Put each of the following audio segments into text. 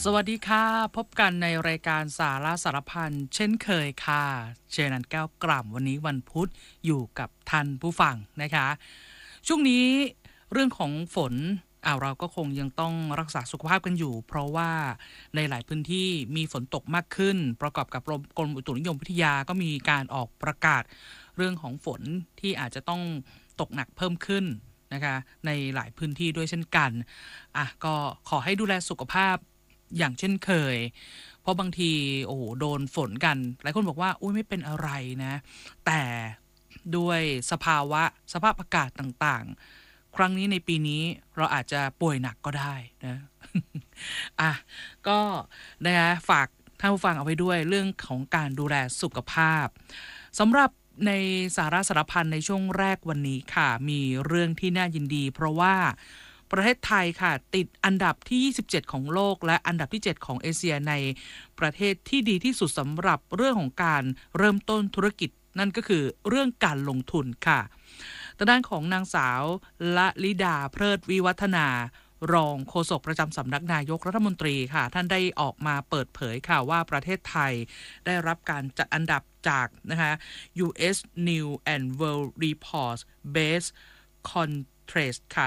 สวัสดีค่ะพบกันในรายการสาระสารพันเช่นเคยค่ะเชนันแก้วกล่ำวันนี้วันพุธอยู่กับท่านผู้ฟังนะคะช่วงนี้เรื่องของฝนเราก็คงยังต้องรักษาสุขภาพกันอยู่เพราะว่าในหลายพื้นที่มีฝนตกมากขึ้นประกอบกับกรมอุตุนิยมวิทยาก็มีการออกประกาศเรื่องของฝนที่อาจจะต้องตกหนักเพิ่มขึ้นนะคะในหลายพื้นที่ด้วยเช่นกันก็ขอให้ดูแลสุขภาพอย่างเช่นเคยเพราะบางทีโอ้โหโดนฝนกันหลายคนบอกว่าอุ้ยไม่เป็นอะไรนะแต่ด้วยสภาพอากาศต่างๆครั้งนี้ในปีนี้เราอาจจะป่วยหนักก็ได้นะก็นะคะฝากท่านผู้ฟังเอาไว้ด้วยเรื่องของการดูแลสุขภาพสำหรับในสาระสารพันในช่วงแรกวันนี้ค่ะมีเรื่องที่น่ายินดีเพราะว่าประเทศไทยค่ะติดอันดับที่27ของโลกและอันดับที่7ของเอเชียในประเทศที่ดีที่สุดสำหรับเรื่องของการเริ่มต้นธุรกิจนั่นก็คือเรื่องการลงทุนค่ะทางด้านของนางสาวละลิดาเพลิดวิวัฒนารองโฆษกประจำสำนักนายกรัฐมนตรีค่ะท่านได้ออกมาเปิดเผยค่ะว่าประเทศไทยได้รับการจัดอันดับจากนะคะ US News and World Report Best Contrast ค่ะ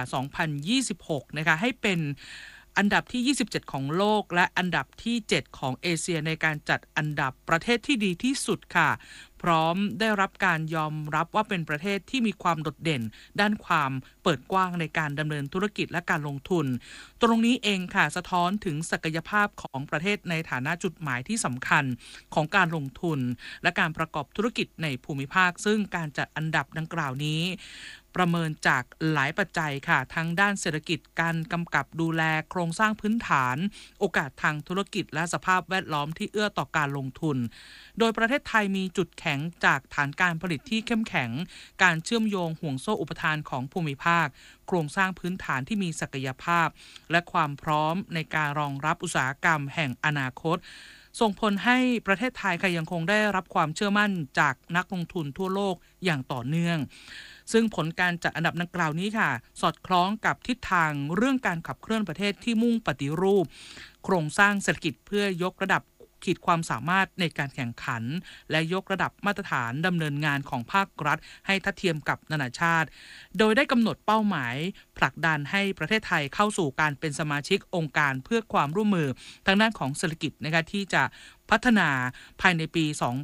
2026นะคะให้เป็นอันดับที่27ของโลกและอันดับที่7ของเอเชียในการจัดอันดับประเทศที่ดีที่สุดค่ะพร้อมได้รับการยอมรับว่าเป็นประเทศที่มีความโดดเด่นด้านความเปิดกว้างในการดำเนินธุรกิจและการลงทุนตรงนี้เองค่ะสะท้อนถึงศักยภาพของประเทศในฐานะจุดหมายที่สำคัญของการลงทุนและการประกอบธุรกิจในภูมิภาคซึ่งการจัดอันดับดังกล่าวนี้ประเมินจากหลายปัจจัยค่ะทั้งด้านเศรษฐกิจการกำกับดูแลโครงสร้างพื้นฐานโอกาสทางธุรกิจและสภาพแวดล้อมที่เอื้อต่อการลงทุนโดยประเทศไทยมีจุดแข็งจากฐานการผลิตที่เข้มแข็งการเชื่อมโยงห่วงโซ่อุปทานของภูมิภาคโครงสร้างพื้นฐานที่มีศักยภาพและความพร้อมในการรองรับอุตสาหกรรมแห่งอนาคตส่งผลให้ประเทศไทยค่ะยังคงได้รับความเชื่อมั่นจากนักลงทุนทั่วโลกอย่างต่อเนื่องซึ่งผลการจัดอันดับดังกล่าวนี้ค่ะสอดคล้องกับทิศทางเรื่องการขับเคลื่อนประเทศที่มุ่งปฏิรูปโครงสร้างเศรษฐกิจเพื่อยกระดับขีดความสามารถในการแข่งขันและยกระดับมาตรฐานดำเนินงานของภาครัฐให้ทัดเทียมกับนานาชาติโดยได้กำหนดเป้าหมายผลักดันให้ประเทศไทยเข้าสู่การเป็นสมาชิกองค์การเพื่อความร่วมมือทางด้านของเศรษฐกิจนะคะที่จะพัฒนาภายในปี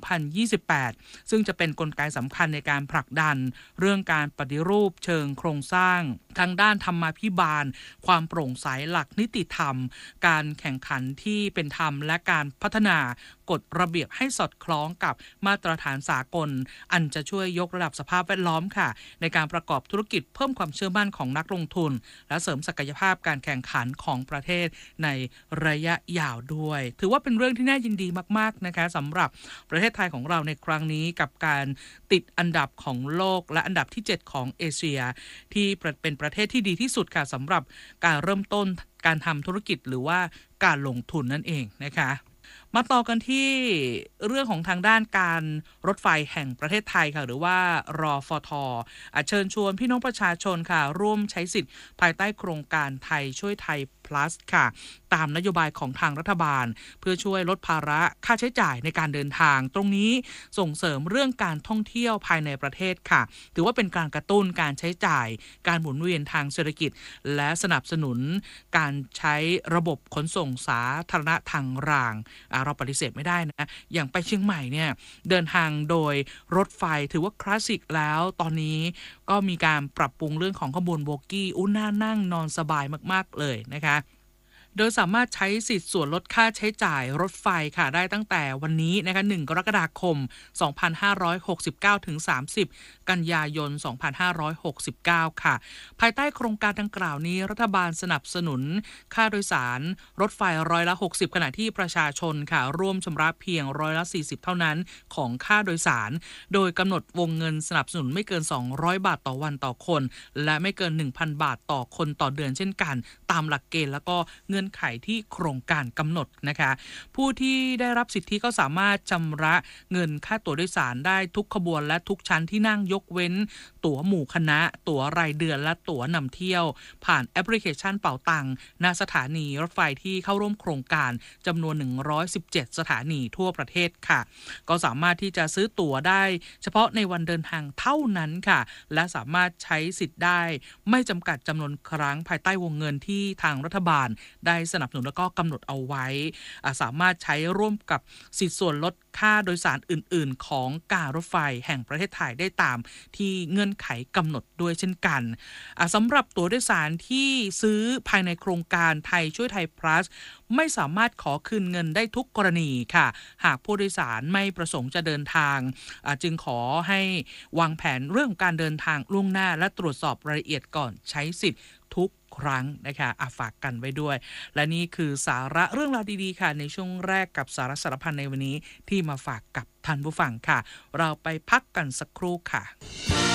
2028 ซึ่งจะเป็นกลไกสำคัญในการผลักดันเรื่องการปฏิรูปเชิงโครงสร้างทางด้านธรรมาภิบาลความโปร่งใสหลักนิติธรรมการแข่งขันที่เป็นธรรมและการพัฒนากฎระเบียบให้สอดคล้องกับมาตรฐานสากลอันจะช่วยยกระดับสภาพแวดล้อมค่ะในการประกอบธุรกิจเพิ่มความเชื่อมั่นของนักลงทุนและเสริมศักยภาพการแข่งขันของประเทศในระยะยาวด้วยถือว่าเป็นเรื่องที่น่ายินดีมากๆนะคะสำหรับประเทศไทยของเราในครั้งนี้กับการติดอันดับของโลกและอันดับที่7ของเอเชียที่เป็นประเทศที่ดีที่สุดค่ะสำหรับการเริ่มต้นการทำธุรกิจหรือว่าการลงทุนนั่นเองนะคะมาต่อกันที่เรื่องของทางด้านการรถไฟแห่งประเทศไทยค่ะหรือว่ารฟท.เชิญชวนพี่น้องประชาชนค่ะร่วมใช้สิทธิ์ภายใต้โครงการไทยช่วยไทย plus ค่ะตามนโยบายของทางรัฐบาลเพื่อช่วยลดภาระค่าใช้จ่ายในการเดินทางตรงนี้ส่งเสริมเรื่องการท่องเที่ยวภายในประเทศค่ะถือว่าเป็นการกระตุ้นการใช้จ่ายการหมุนเวียนทางเศรษฐกิจและสนับสนุนการใช้ระบบขนส่งสาธารณะทางรางเราปฏิเสธไม่ได้นะอย่างไปเชียงใหม่เนี่ยเดินทางโดยรถไฟถือว่าคลาสสิกแล้วตอนนี้ก็มีการปรับปรุงเรื่องของขบวนโบกี้น่านั่งนอนสบายมากๆเลยนะคะโดยสามารถใช้สิทธิ์ส่วนลดค่าใช้จ่ายรถไฟค่ะได้ตั้งแต่วันนี้นะคะ1กรกฎาคม2569ถึง30กันยายน2569ค่ะภายใต้โครงการดังกล่าวนี้รัฐบาลสนับสนุนค่าโดยสารรถไฟ60%ขณะที่ประชาชนค่ะร่วมชำระเพียง40%เท่านั้นของค่าโดยสารโดยกำหนดวงเงินสนับสนุนไม่เกิน200บาทต่อวันต่อคนและไม่เกิน 1,000 บาทต่อคนต่อเดือนเช่นกันตามหลักเกณฑ์แล้วก็เงื่อนอนไขที่โครงการกำหนดนะคะผู้ที่ได้รับสิทธิก็สามารถชำระเงินค่าตั๋วโดยสารได้ทุกขบวนและทุกชั้นที่นั่งยกเว้นตั๋วหมู่คณะตั๋วรายเดือนและตั๋วนำเที่ยวผ่านแอปพลิเคชันเป๋าตังณสถานีรถไฟที่เข้าร่วมโครงการจำนวน117สถานีทั่วประเทศค่ะก็สามารถที่จะซื้อตั๋วได้เฉพาะในวันเดินทางเท่านั้นค่ะและสามารถใช้สิทธิ์ได้ไม่จำกัดจำนวนครั้งภายใต้วงเงินที่ทางรัฐบาลได้สนับสนุนแล้วก็กำหนดเอาไว้สามารถใช้ร่วมกับสิทธิส่วนลดค่าโดยสารอื่นๆของการรถไฟแห่งประเทศไทยได้ตามที่เงื่อนไขกำหนดด้วยเช่นกันสำหรับตั๋วโดยสารที่ซื้อภายในโครงการไทยช่วยไทย plus ไม่สามารถขอคืนเงินได้ทุกกรณีค่ะหากผู้โดยสารไม่ประสงค์จะเดินทางจึงขอให้วางแผนเรื่องการเดินทางล่วงหน้าและตรวจสอบรายละเอียดก่อนใช้สิทธิ์ทุกครั้งนะคะฝากกันไว้ด้วยและนี่คือสาระเรื่องราวดีๆค่ะในช่วงแรกกับสาระสารพันในวันนี้ที่มาฝากกับท่านผู้ฟังค่ะเราไปพักกันสักครู่ค่ะ